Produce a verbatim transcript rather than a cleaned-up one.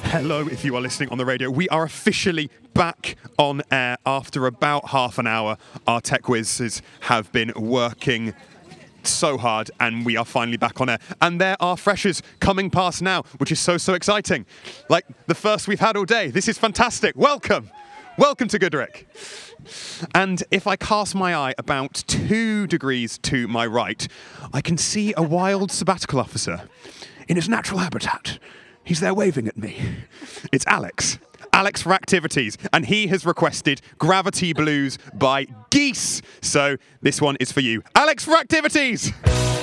Hello, if you are listening on the radio. We are officially back on air after about half an hour. Our tech whizzes have been working so hard, and we are finally back on air. And there are freshers coming past now, which is so, so exciting. Like the first we've had all day. This is fantastic. Welcome. Welcome to Goodrick. And if I cast my eye about two degrees to my right, I can see a wild sabbatical officer in his natural habitat. He's there waving at me. It's Alex. Alex for Activities. And he has requested Gravity Blues by Geese. So this one is for you. Alex for Activities!